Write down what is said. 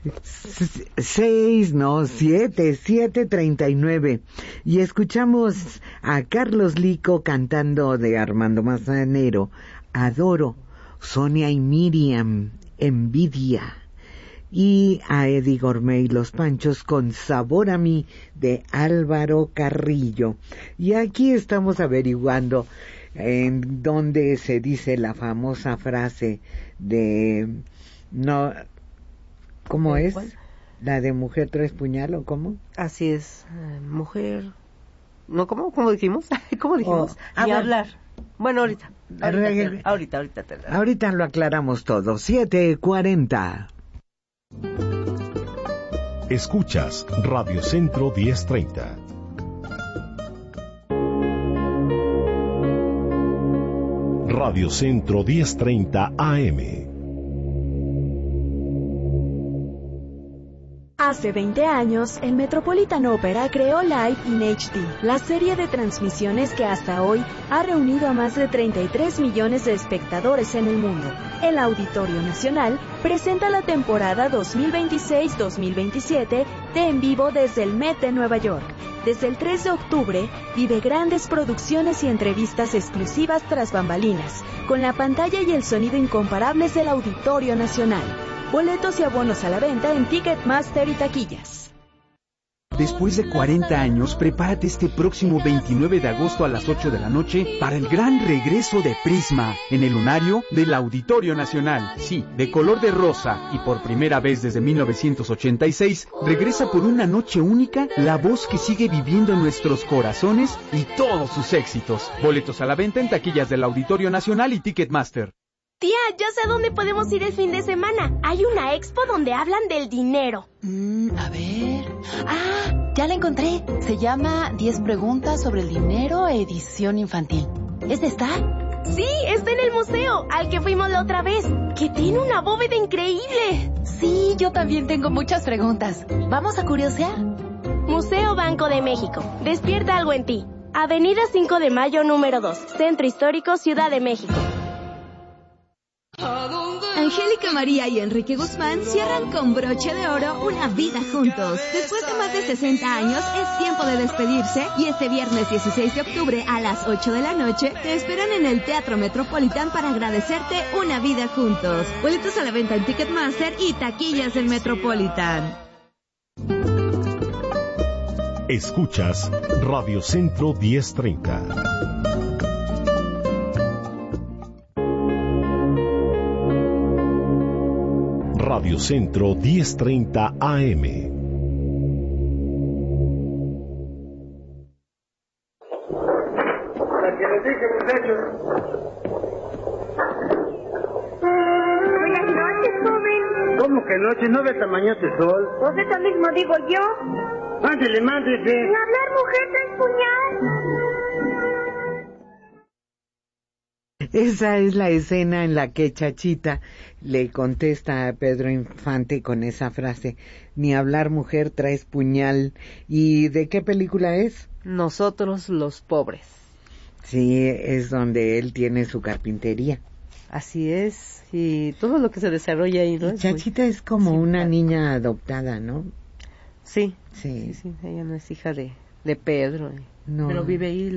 7:39. Y escuchamos a Carlos Lico cantando de Armando Manzanero, Adoro, Sonia y Miriam, Envidia. Y a Eddie Gourmet y los Panchos con Sabor a mí de Álvaro Carrillo. Y aquí estamos averiguando en dónde se dice la famosa frase de no, ¿cómo es? ¿Cuál? La de mujer traes puñal, ¿o cómo? Así es, mujer. No, ¿cómo dijimos? ¿Cómo dijimos? Ni bueno. hablar. Bueno, ahorita. Ahorita lo aclaramos todo. 7:40. Escuchas Radio Centro 1030. Radio Centro 1030 AM. Hace 20 años, el Metropolitan Opera creó Live in HD, la serie de transmisiones que hasta hoy ha reunido a más de 33 millones de espectadores en el mundo. El Auditorio Nacional presenta la temporada 2026-2027 de En Vivo desde el Met de Nueva York. Desde el 3 de octubre, vive grandes producciones y entrevistas exclusivas tras bambalinas, con la pantalla y el sonido incomparables del Auditorio Nacional. Boletos y abonos a la venta en Ticketmaster y taquillas. Después de 40 años, prepárate este próximo 29 de agosto a las 8 de la noche para el gran regreso de Prisma en el lunario del Auditorio Nacional. Sí, de color de rosa y por primera vez desde 1986, regresa por una noche única la voz que sigue viviendo en nuestros corazones y todos sus éxitos. Boletos a la venta en taquillas del Auditorio Nacional y Ticketmaster. Tía, ya sé a dónde podemos ir el fin de semana. Hay una expo donde hablan del dinero. A ver... ¡Ah! Ya la encontré. Se llama 10 preguntas sobre el dinero, edición infantil. ¿Es esta? Sí, está en el museo, al que fuimos la otra vez, que tiene una bóveda increíble. Sí, yo también tengo muchas preguntas. ¿Vamos a curiosear? Museo Banco de México. Despierta algo en ti. Avenida 5 de Mayo, número 2. Centro Histórico, Ciudad de México. Angélica María y Enrique Guzmán cierran con broche de oro una vida juntos. Después de más de 60 años, es tiempo de despedirse y este viernes 16 de octubre a las 8 de la noche te esperan en el Teatro Metropolitan para agradecerte una vida juntos. Boletos a la venta en Ticketmaster y taquillas del Metropolitan. Escuchas Radio Centro 1030. Radio Centro 1030 AM. Para que les dije, muchachos. Buenas noches, joven. ¿Cómo que noche? ¿No ves amañate sol? Pues eso mismo digo yo. Mándele. Sin hablar, mujer, traes puñal. Esa es la escena en la que Chachita le contesta a Pedro Infante con esa frase, ni hablar mujer traes puñal. ¿Y de qué película es? Nosotros los pobres. Sí, es donde él tiene su carpintería. Así es, y todo lo que se desarrolla ahí, ¿no? Chachita es como una niña adoptada, ¿no? Sí, sí, ella no es hija de Pedro, no. Pero vive ahí